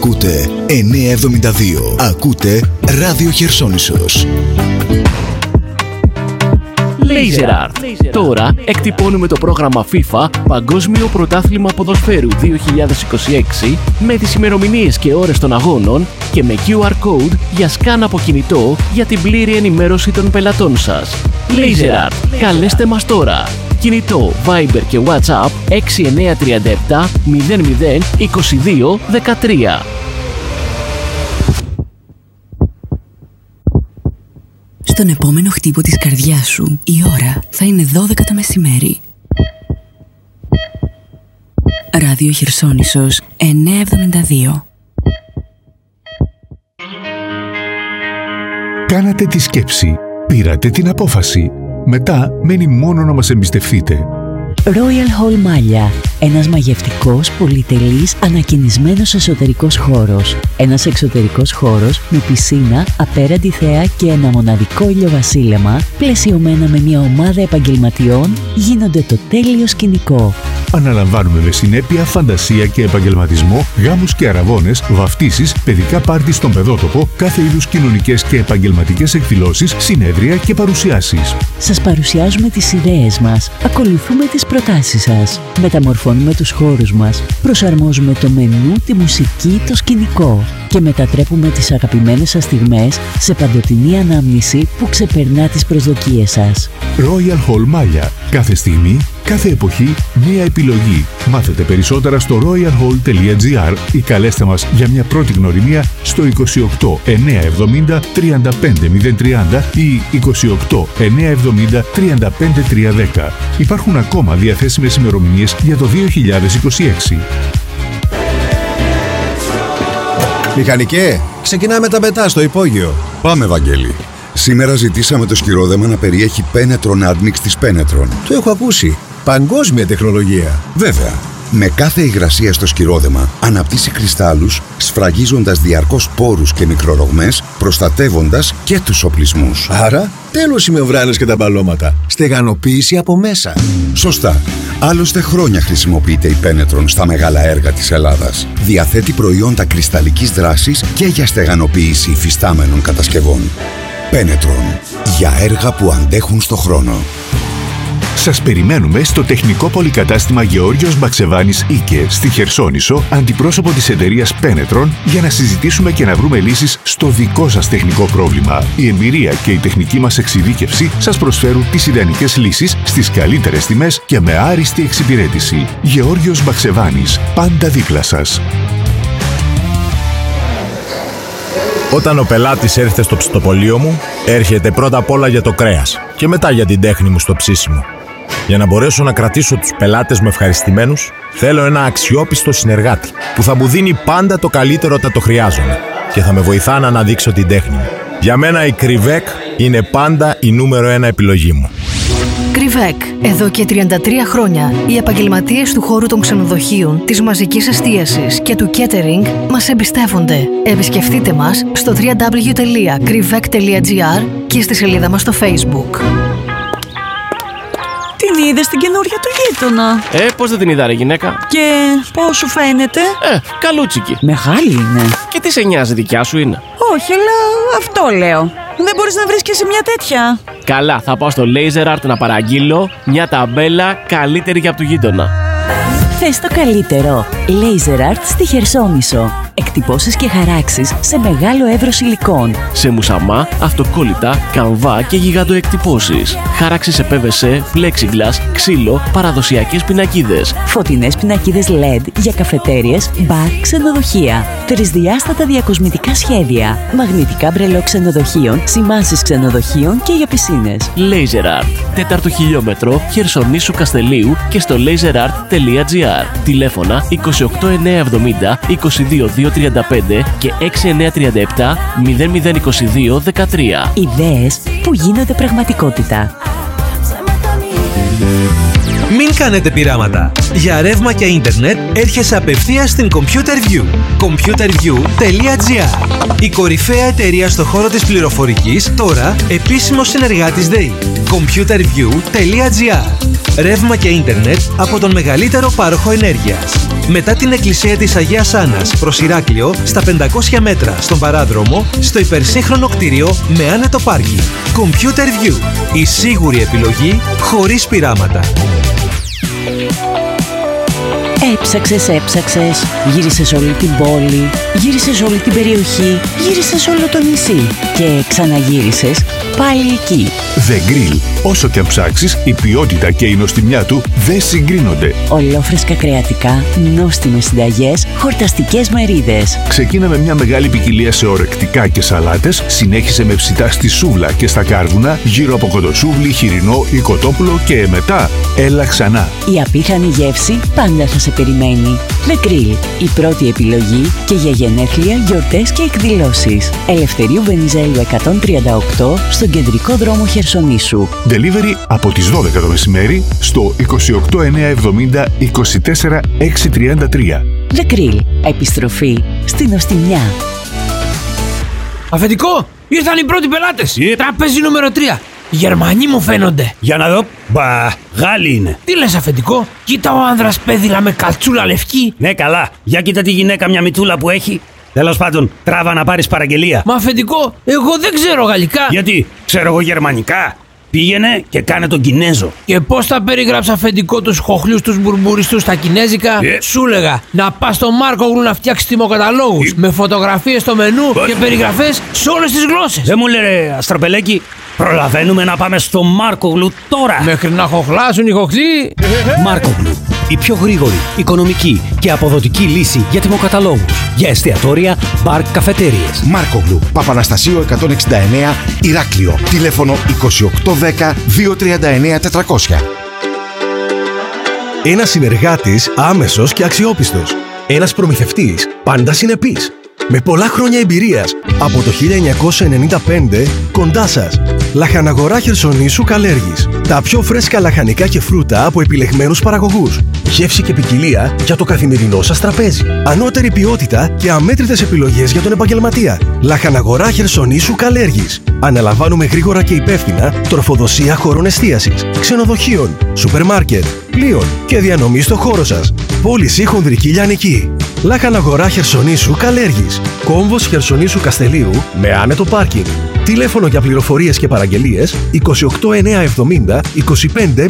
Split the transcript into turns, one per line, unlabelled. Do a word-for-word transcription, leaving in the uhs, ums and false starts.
Ακούτε εννιακόσια εβδομήντα δύο. Ακούτε Ράδιο Χερσόνησος.
Laser Art. Τώρα εκτυπώνουμε το πρόγραμμα FIFA Παγκόσμιο Πρωτάθλημα Ποδοσφαίρου δύο χιλιάδες είκοσι έξι με τις ημερομηνίες και ώρες των αγώνων και με κιου αρ Code για σκάν από κινητό για την πλήρη ενημέρωση των πελατών σας. Laser Art. Καλέστε μας τώρα. Κινητό, Viber και WhatsApp έξι εννιά τρία επτά μηδέν μηδέν είκοσι δύο δεκατρία.
Στον επόμενο χτύπο της καρδιάς σου, η ώρα θα είναι δώδεκα το μεσημέρι. Ράδιο Χερσόνησος εννιακόσια εβδομήντα δύο.
Κάνατε τη σκέψη, πήρατε την απόφαση. Μετά μένει μόνο να μας εμπιστευτείτε.
Royal Hall Μάλια. Ένας μαγευτικός, πολυτελής, ανακαινισμένος εσωτερικός χώρος. Ένας εξωτερικός χώρος με πισίνα, απέραντη θέα και ένα μοναδικό ηλιοβασίλεμα, πλαισιωμένα με μια ομάδα επαγγελματιών, γίνονται το τέλειο σκηνικό.
Αναλαμβάνουμε με συνέπεια, φαντασία και επαγγελματισμό γάμους και αραβώνες, βαφτίσεις, παιδικά πάρτι στον παιδότοπο, κάθε είδους κοινωνικές και επαγγελματικές εκδηλώσεις, συνέδρια και παρουσιάσεις.
Σας παρουσιάζουμε τις ιδέες μας, ακολουθούμε τις προτάσεις σας, μεταμορφώνουμε τους χώρους μας, προσαρμόζουμε το μενού, τη μουσική, το σκηνικό και μετατρέπουμε τις αγαπημένες σας στιγμές σε παντοτινή ανάμνηση που ξεπερνά τις προσδοκίες σας.
Royal Hall Μάλια. Κάθε στιγμή, κάθε εποχή, μία επιλογή. Μάθετε περισσότερα στο royal hall τελεία gr ή καλέστε μας για μια πρώτη γνωριμία στο είκοσι οκτώ εννιακόσια εβδομήντα τριάντα πέντε μηδέν τριάντα ή είκοσι οκτώ εννιακόσια εβδομήντα τριάντα πέντε τριακόσια δέκα. Υπάρχουν ακόμα διαθέσιμες ημερομηνίες για το δύο χιλιάδες είκοσι έξι.
Μηχανικέ, ξεκινάμε τα πετά στο υπόγειο.
Πάμε, Βαγγέλη. Σήμερα ζητήσαμε το σκυρόδεμα να περιέχει Penetron Admix της Penetron.
Το έχω ακούσει. Παγκόσμια τεχνολογία.
Βέβαια. Με κάθε υγρασία στο σκυρόδεμα αναπτύσσει κρυστάλλους, σφραγίζοντας διαρκώς πόρους και μικρορογμές, προστατεύοντας και τους οπλισμούς.
Άρα, τέλος οι μεμβράνες και τα μπαλώματα. Στεγανοποίηση από μέσα.
Σωστά. Άλλωστε χρόνια χρησιμοποιείται η Penetron στα μεγάλα έργα της Ελλάδας. Διαθέτει προϊόντα κρυσταλλικής δράσης και για στεγανοποίηση υφιστάμενων κατασκευών. Penetron. Για έργα που αντέχουν στο χρόνο.
Σας περιμένουμε στο τεχνικό πολυκατάστημα Γεώργιος Μπαξεβάνης Ίκε στη Χερσόνησο, αντιπρόσωπο της εταιρείας Penetron, για να συζητήσουμε και να βρούμε λύσεις στο δικό σας τεχνικό πρόβλημα. Η εμπειρία και η τεχνική μας εξειδίκευση σας προσφέρουν τις ιδανικές λύσεις στις καλύτερες τιμές και με άριστη εξυπηρέτηση. Γεώργιος Μπαξεβάνης, πάντα δίπλα σας.
Όταν ο πελάτης έρχεται στο ψητοπωλείο μου, έρχεται πρώτα απ' όλα για το κρέας και μετά για την τέχνη μου στο ψήσιμο. Για να μπορέσω να κρατήσω τους πελάτες μου ευχαριστημένους, θέλω ένα αξιόπιστο συνεργάτη που θα μου δίνει πάντα το καλύτερο όταν το χρειάζομαι και θα με βοηθά να αναδείξω την τέχνη μου. Για μένα η Κρυβέκ είναι πάντα η νούμερο ένα επιλογή μου.
Κρυβέκ. Εδώ και τριάντα τρία χρόνια οι επαγγελματίες του χώρου των ξενοδοχείων, της μαζικής εστίασης και του catering μας εμπιστεύονται. Επισκεφτείτε μας στο double-u double-u double-u τελεία κρυβέκ τελεία gr και στη σελίδα μας στο Facebook.
Την είδες την καινούργια του γείτονα?
Ε, πώς δεν την είδα ρε γυναίκα?
Και πώς σου φαίνεται?
Ε, καλούτσικη.
Μεγάλη είναι.
Και τι σε νοιάζει, δικιά σου είναι?
Όχι, αλλά αυτό λέω. Δεν μπορείς να βρεις και σε μια τέτοια?
Καλά, θα πάω στο Laser Art να παραγγείλω μια ταμπέλα καλύτερη και από του γείτονα.
Θες το καλύτερο. Laser Art στη Χερσόνησο. Εκτυπώσεις και χαράξεις σε μεγάλο εύρος υλικών.
Σε μουσαμά, αυτοκόλλητα, καμβά και γιγαντοεκτυπώσεις. Χάραξη σε πι βι σι, plexiglass, ξύλο, παραδοσιακές πινακίδες.
Φωτεινές πινακίδες ελ ι ντι για καφετέριες, μπαρ, ξενοδοχεία. Τρισδιάστατα διακοσμητικά σχέδια. Μαγνητικά μπρελό ξενοδοχείων, σημάνσεις ξενοδοχείων και για πισίνες.
Laser Art. Τέταρτο χιλιόμετρο, Χερσονήσου Καστελίου και στο laser art τελεία gr. Τηλέφωνα είκοσι οκτώ εννιακόσια εβδομήντα είκοσι δύο διακόσια τριάντα πέντε και έξι εννιακόσια τριάντα επτά μηδέν μηδέν είκοσι δύο δεκατρία.
Ιδέες που γίνονται πραγματικότητα.
Μην κάνετε πειράματα. Για ρεύμα και ίντερνετ έρχεσαι απευθείας στην ComputerView. computerview τελεία gr. Η κορυφαία εταιρεία στο χώρο της πληροφορικής, τώρα επίσημος συνεργάτης ΔΕΗ. computerview τελεία gr. Ρεύμα και ίντερνετ από τον μεγαλύτερο πάροχο ενέργειας. Μετά την εκκλησία της Αγίας Άννας προς Ηράκλειο, στα πεντακόσια μέτρα στον παράδρομο, στο υπερσύγχρονο κτίριο με άνετο πάρκινγκ. ComputerView. Η σίγουρη επιλογή χωρίς πειράματα.
Έψαξες, έψαξες, γύρισες όλη την πόλη, γύρισες όλη την περιοχή, γύρισες όλο το νησί και ξαναγύρισες πάλι εκεί.
The Grill. Όσο και αν ψάξεις, η ποιότητα και η νοστιμιά του δεν συγκρίνονται.
Ολόφρεσκα κρεατικά, νόστιμες συνταγές, χορταστικές μερίδες.
Ξεκίνα με μια μεγάλη ποικιλία σε ορεκτικά και σαλάτες, συνέχισε με ψητά στη σούβλα και στα κάρβουνα, γύρω από κοντοσούβλι, χοιρινό ή κοτόπουλο και μετά έλα ξανά.
Η απίθανη γεύση πάντα θα σε περιμένει. The Grill, η πρώτη επιλογή και για γενέθλια, γιορτές και εκδηλώσεις. Ελευθερίου Βενιζέλου εκατόν τριάντα οκτώ, στον κεντρικό δρόμο Χερσονήσου.
Delivery από τις δώδεκα το μεσημέρι στο είκοσι οκτώ εννιακόσια εβδομήντα είκοσι τέσσερα εξακόσια τριάντα τρία.
The Grill. Επιστροφή στην νοστιμιά.
Αφεντικό! Ήρθαν οι πρώτοι πελάτες! Yeah. Τραπέζι νούμερο τρία. Γερμανοί μου φαίνονται.
Για να δω. Μπα, Γάλλοι είναι.
Τι λες, αφεντικό? Κοίτα ο άνδρας πέδιλα με καλτσούλα λευκή.
Ναι, καλά. Για κοίτα τη γυναίκα, μια μητούλα που έχει. Τέλος πάντων, τράβα να πάρεις παραγγελία.
Μα αφεντικό, εγώ δεν ξέρω γαλλικά.
Γιατί? Ξέρω εγώ γερμανικά. Πήγαινε και κάνε τον Κινέζο.
Και πώς θα περιγράψει, αφεντικό, τους χοχλούς τους μπουρμπουριστούς στα κινέζικα? Yeah. Σου λέγα να πας στο Μάρκογλου να φτιάξεις τιμοκαταλόγους yeah. με φωτογραφίες στο μενού What? και περιγραφές σε όλες τις γλώσσες.
Δεν μου λένε, Αστροπελέκη, προλαβαίνουμε να πάμε στο Μάρκογλου τώρα.
Μέχρι να χοχλάσουν οι χοχλοί.
Μάρκογλου. Η πιο γρήγορη, οικονομική και αποδοτική λύση για τιμοκαταλόγους. Για εστιατόρια, μπαρ, καφετέριες.
Μάρκογλου. Παπαναστασίου εκατόν εξήντα εννέα, Ηράκλειο. Τηλέφωνο είκοσι οκτώ δέκα διακόσια τριάντα εννέα τετρακόσια.
Ένας συνεργάτης άμεσος και αξιόπιστος. Ένας προμηθευτής πάντα συνεπής. Με πολλά χρόνια εμπειρίας. Από το χίλια εννιακόσια ενενήντα πέντε κοντά σας. Λαχαναγορά Χερσονήσου Καλέργης. Τα πιο φρέσκα λαχανικά και φρούτα από επιλεγμένους παραγωγούς. Γεύση και ποικιλία για το καθημερινό σας τραπέζι. Ανώτερη ποιότητα και αμέτρητες επιλογές για τον επαγγελματία. Λαχαναγορά Χερσονήσου Καλέργης. Αναλαμβάνουμε γρήγορα και υπεύθυνα τροφοδοσία χώρων εστίασης, ξενοδοχείων, σούπερ μάρκετ, πλοίων και διανομή στο χώρο σας. Πώληση χονδρική λιανική. Λαχαναγορά Χερσονήσου Καλέργης. Κόμβος Χερσονήσου Καστελίου με άνετο πάρκινγκ. Τηλέφωνο για πληροφορίες και παραγγελίες είκοσι οκτώ εννιακόσια εβδομήντα είκοσι πέντε